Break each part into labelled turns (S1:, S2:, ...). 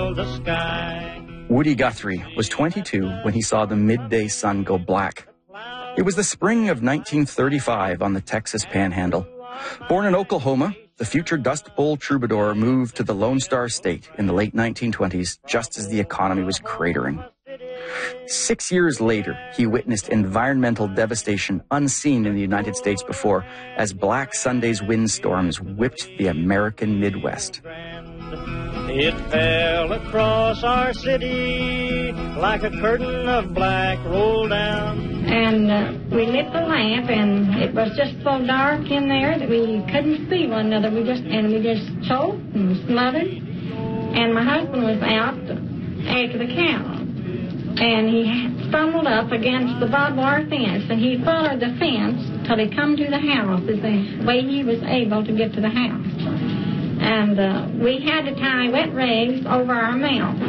S1: fill the sky.
S2: Woody Guthrie was 22 when he saw the midday sun go black. It was the spring of 1935 on the Texas Panhandle. Born in Oklahoma, the future Dust Bowl troubadour moved to the Lone Star State in the late 1920s, just as the economy was cratering. 6 years later, he witnessed environmental devastation unseen in the United States before, as Black Sunday's windstorms whipped the American Midwest.
S1: It fell across our city like a curtain of black rolled down.
S3: And we lit the lamp, and it was just so dark in there that we couldn't see one another. We just choked and smothered. And my husband was out after the cow. And he stumbled up against the barbed wire fence, and he followed the fence till he come to the house, is the way he was able to get to the house. And we had to tie wet rags over our mouth,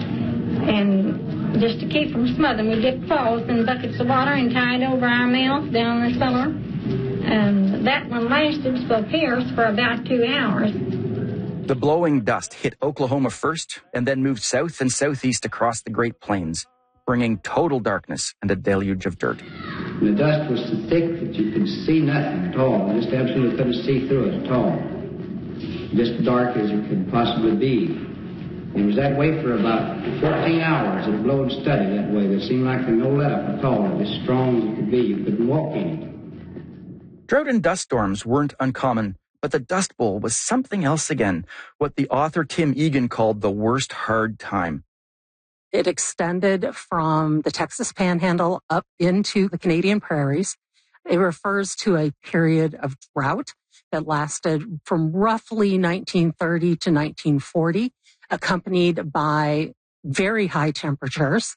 S3: and just to keep from smothering, we dipped clothes in buckets of water and tied over our mouth down the cellar. And that one lasted so fierce for about 2 hours.
S2: The blowing dust hit Oklahoma first and then moved south and southeast across the Great Plains, bringing total darkness and a deluge of dirt.
S4: The dust was so thick that you could see nothing at all. You just absolutely couldn't see through it at all. Just dark as it could possibly be. It was that way for about 14 hours. It blowed steady that way. It seemed like there was no let up at all. It was as strong as it could be. You couldn't walk in it.
S2: Drought and dust storms weren't uncommon, but the Dust Bowl was something else again, what the author Tim Egan called the worst hard time.
S5: It extended from the Texas Panhandle up into the Canadian prairies. It refers to a period of drought that lasted from roughly 1930 to 1940, accompanied by very high temperatures.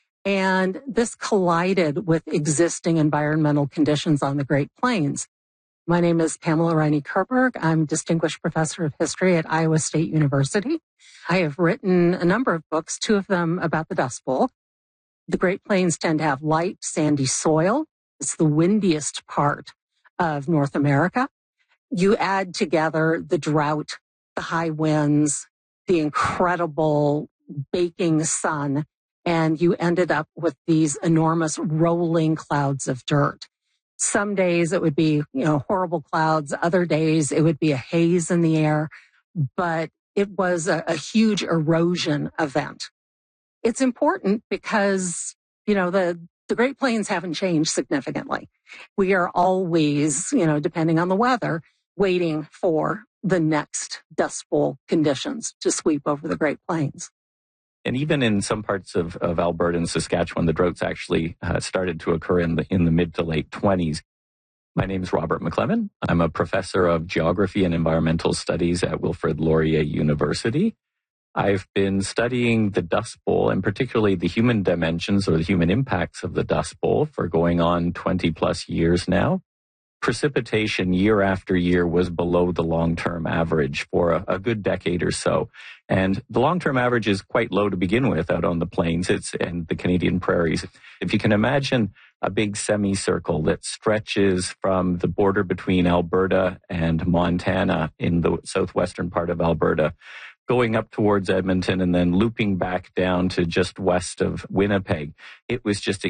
S5: And this collided with existing environmental conditions on the Great Plains. My name is Pamela Riney Kerberg. I'm Distinguished Professor of History at Iowa State University. I have written a number of books, 2 of them about the Dust Bowl. The Great Plains tend to have light, sandy soil. It's the windiest part of North America. You add together the drought, the high winds, the incredible baking sun, and you ended up with these enormous rolling clouds of dirt. Some days it would be, horrible clouds. Other days it would be a haze in the air, but it was a huge erosion event. It's important because, the Great Plains haven't changed significantly. We are always, depending on the weather, waiting for the next Dust Bowl conditions to sweep over the Great Plains.
S6: And even in some parts of Alberta and Saskatchewan, the droughts actually started to occur in the mid to late 20s. My name is Robert McLevin. I'm a professor of geography and environmental studies at Wilfrid Laurier University. I've been studying the Dust Bowl and particularly the human dimensions or the human impacts of the Dust Bowl for going on 20 plus years now. Precipitation year after year was below the long-term average for a good decade or so. And the long-term average is quite low to begin with out on the plains and the Canadian prairies. If you can imagine a big semicircle that stretches from the border between Alberta and Montana in the southwestern part of Alberta, going up towards Edmonton and then looping back down to just west of Winnipeg, it was just